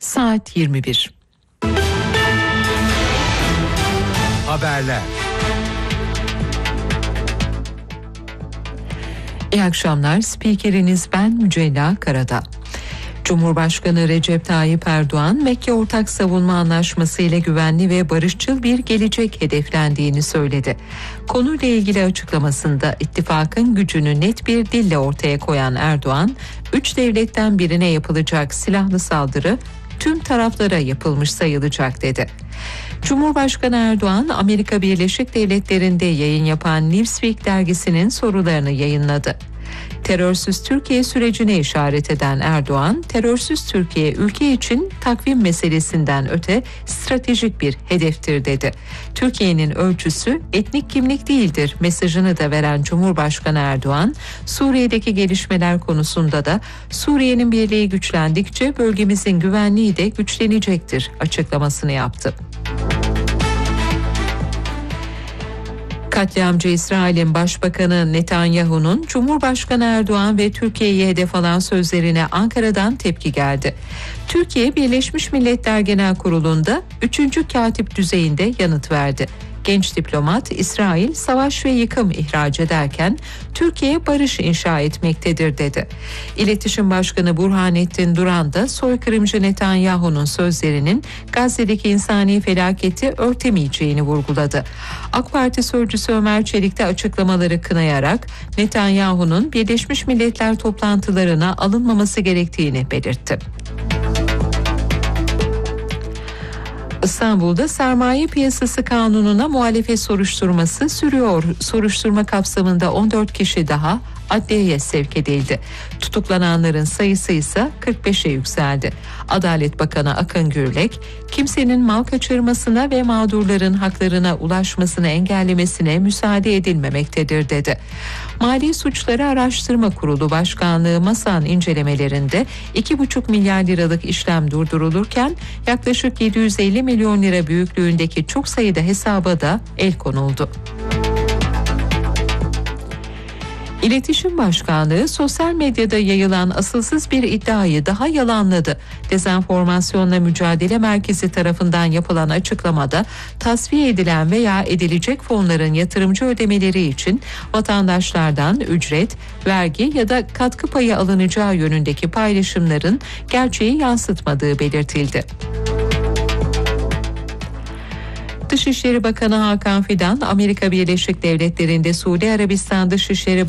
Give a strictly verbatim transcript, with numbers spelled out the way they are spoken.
saat yirmi bir. Haberler. İyi akşamlar. Spikeriniz ben Mücella Karadağ. Cumhurbaşkanı Recep Tayyip Erdoğan, Mekke Ortak Savunma Anlaşması ile güvenli ve barışçıl bir gelecek hedeflendiğini söyledi. Konuyla ilgili açıklamasında ittifakın gücünü net bir dille ortaya koyan Erdoğan, üç devletten birine yapılacak silahlı saldırı tüm taraflara yapılmış sayılacak dedi. Cumhurbaşkanı Erdoğan, Amerika Birleşik Devletleri'nde yayın yapan Newsweek dergisinin sorularını yayınladı. Terörsüz Türkiye sürecine işaret eden Erdoğan, terörsüz Türkiye ülke için takvim meselesinden öte stratejik bir hedeftir dedi. Türkiye'nin ölçüsü etnik kimlik değildir mesajını da veren Cumhurbaşkanı Erdoğan, Suriye'deki gelişmeler konusunda da Suriye'nin birliği güçlendikçe bölgemizin güvenliği de güçlenecektir açıklamasını yaptı. Katliamcı İsrail'in Başbakanı Netanyahu'nun Cumhurbaşkanı Erdoğan ve Türkiye'yi hedef alan sözlerine Ankara'dan tepki geldi. Türkiye Birleşmiş Milletler Genel Kurulu'nda üçüncü katip düzeyinde yanıt verdi. Genç diplomat, İsrail savaş ve yıkım ihraç ederken Türkiye barış inşa etmektedir dedi. İletişim Başkanı Burhanettin Duran da soykırımcı Netanyahu'nun sözlerinin Gazze'deki insani felaketi örtemeyeceğini vurguladı. AK Parti sözcüsü Ömer Çelik de açıklamaları kınayarak Netanyahu'nun Birleşmiş Milletler toplantılarına alınmaması gerektiğini belirtti. İstanbul'da sermaye piyasası kanununa muhalefet soruşturması sürüyor. Soruşturma kapsamında on dört kişi daha adliyeye sevk edildi. Tutuklananların sayısı ise kırk beşe yükseldi. Adalet Bakanı Akın Gürlek, kimsenin mal kaçırmasına ve mağdurların haklarına ulaşmasını engellemesine müsaade edilmemektedir dedi. Mali Suçları Araştırma Kurulu Başkanlığı MASAN incelemelerinde iki buçuk milyar liralık işlem durdurulurken yaklaşık yedi yüz elli milyon lira büyüklüğündeki çok sayıda hesaba da el konuldu. İletişim Başkanlığı sosyal medyada yayılan asılsız bir iddiayı daha yalanladı. Dezenformasyonla Mücadele Merkezi tarafından yapılan açıklamada tasfiye edilen veya edilecek fonların yatırımcı ödemeleri için vatandaşlardan ücret, vergi ya da katkı payı alınacağı yönündeki paylaşımların gerçeği yansıtmadığı belirtildi. Dışişleri Bakanı Hakan Fidan, Amerika Birleşik Devletleri'nde Suudi Arabistan Dışişleri